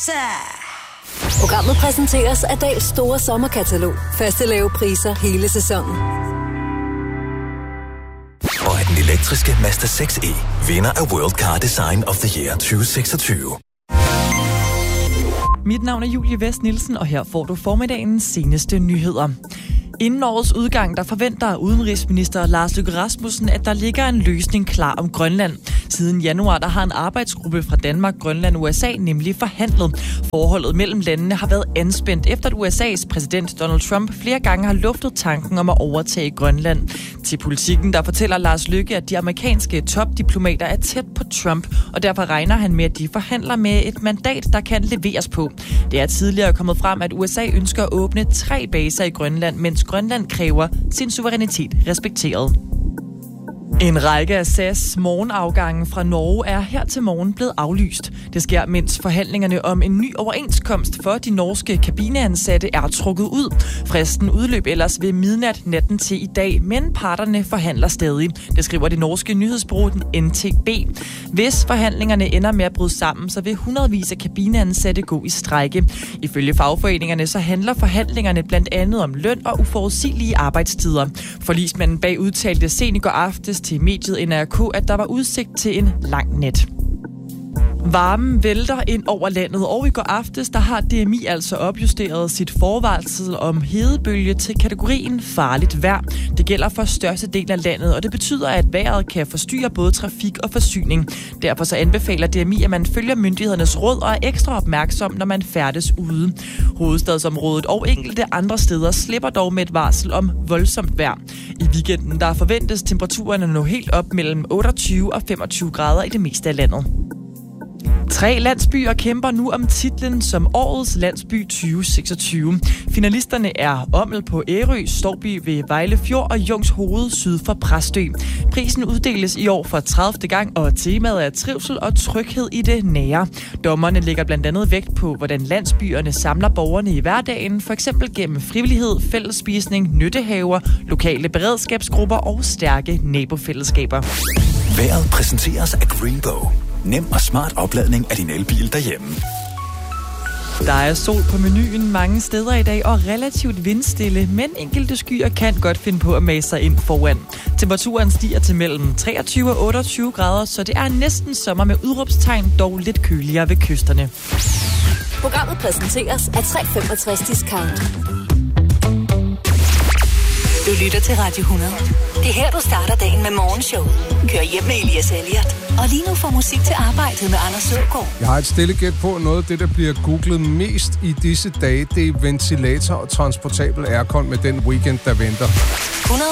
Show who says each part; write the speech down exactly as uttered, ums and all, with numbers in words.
Speaker 1: Programmet præsenteres af Dahls store sommerkatalog. Faste lave priser hele sæsonen.
Speaker 2: Og er den elektriske Mazda seks E vinder af World Car Design of the Year tyve seksogtyve.
Speaker 3: Mit navn er Julie Vest Nielsen, og her får du formiddagens seneste nyheder. Inden årets udgang, der forventer udenrigsminister Lars Løkke Rasmussen, at der ligger en løsning klar om Grønland. Siden januar, der har en arbejdsgruppe fra Danmark, Grønland og U S A nemlig forhandlet. Forholdet mellem landene har været anspændt, efter at U S A's præsident Donald Trump flere gange har luftet tanken om at overtage Grønland. Til Politikken, der fortæller Lars Løkke, at de amerikanske topdiplomater er tæt på Trump, og derfor regner han med, at de forhandler med et mandat, der kan leveres på. Det er tidligere kommet frem, at U S A ønsker at åbne tre baser i Grønland, mens Grønland kræver sin suverænitet respekteret. En række af S A F's morgenafgange fra Norge er her til morgen blevet aflyst. Det sker, mens forhandlingerne om en ny overenskomst for de norske kabineansatte er trukket ud. Fristen udløb ellers ved midnat natten til i dag, men parterne forhandler stadig. Det skriver det norske nyhedsbureau N T B. Hvis forhandlingerne ender med at bryde sammen, så vil hundredvis af kabineansatte gå i strejke. Ifølge fagforeningerne så handler forhandlingerne blandt andet om løn og uforudsigelige arbejdstider. Forligsmanden bag udtalte sent i går aftes til mediet N R K, at der var udsigt til en lang nat. Varmen vælter ind over landet, og i går aftes der har D M I altså opjusteret sit forvarsel om hedebølge til kategorien farligt vejr. Det gælder for største del af landet, og det betyder, at vejret kan forstyrre både trafik og forsyning. Derfor så anbefaler D M I, at man følger myndighedernes råd og er ekstra opmærksom, når man færdes ude. Hovedstadsområdet og enkelte andre steder slipper dog med et varsel om voldsomt vejr. I weekenden der forventes temperaturerne at nå helt op mellem otteogtyve og femogtyve grader i det meste af landet. Tre landsbyer kæmper nu om titlen som årets landsby tyve seksogtyve. Finalisterne er Ommel på Ærø, Stouby ved Vejle Fjord og Jungshoved syd for Præstø. Prisen uddeles i år for tredivte gang, og temaet er trivsel og tryghed i det nære. Dommerne lægger blandt andet vægt på, hvordan landsbyerne samler borgerne i hverdagen, for eksempel gennem frivillighed, fællesspisning, nyttehaver, lokale beredskabsgrupper og stærke nabofællesskaber.
Speaker 2: Vejret præsenteres af Greenbow. Nem og smart opladning af din elbil derhjemme.
Speaker 3: Der er sol på menuen mange steder i dag og relativt vindstille, men enkelte skyer kan godt finde på at mase sig ind foran. Temperaturen stiger til mellem treogtyve og otteogtyve grader, så det er næsten sommer med udråbstegn, dog lidt køligere ved kysterne.
Speaker 1: Programmet præsenteres af tre femogtres Discount. Du lytter til Radio hundrede. Det er her, du starter dagen med morgenshow. Kør hjem med Elias Elliot. Og lige nu får musik til arbejdet med Anders Søgaard.
Speaker 4: Jeg har et stille gæt på noget af det, der bliver googlet mest i disse dage. Det er ventilator og transportabel aircon med den weekend, der venter.